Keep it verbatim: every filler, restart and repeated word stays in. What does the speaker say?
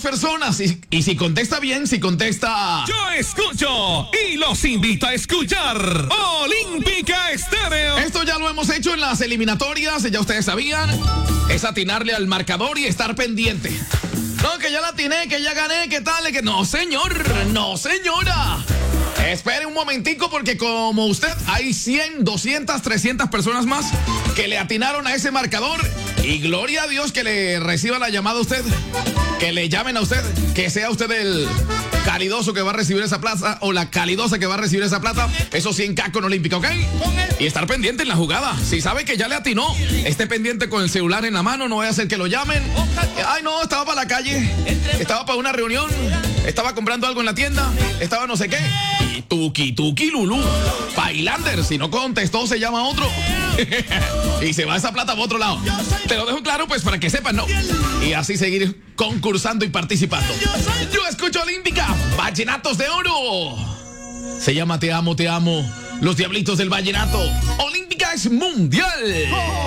personas. Y, y si contesta bien, si contesta... Yo escucho y los invito a escuchar Olímpica Estéreo. Esto ya lo hemos hecho en las eliminatorias, ya ustedes sabían. Es atinarle al marcador y estar pendiente. No, que ya la atiné, que ya gané, que tal, que no, señor, no, señora. Espere un momentico porque como usted hay cien, doscientas, trescientas personas más que le atinaron a ese marcador y gloria a Dios que le reciba la llamada a usted, que le llamen a usted, que sea usted el calidoso que va a recibir esa plaza o la calidosa que va a recibir esa plata, eso sí en Caco Olímpica, ¿ok? Y estar pendiente en la jugada, si sabe que ya le atinó, esté pendiente con el celular en la mano, no vaya a ser que lo llamen. Ay no, estaba para la calle, estaba para una reunión, estaba comprando algo en la tienda, estaba no sé qué. Y tuki tuki lulú, Pailander, si no contestó se llama otro. Y se va esa plata para otro lado. Te lo dejo claro pues para que sepan, ¿no? Y así seguir concursando y participando. Yo escucho Olímpica, Vallenatos de Oro. Se llama Te Amo, Te Amo, los Diablitos del Vallenato. Olímpica es mundial.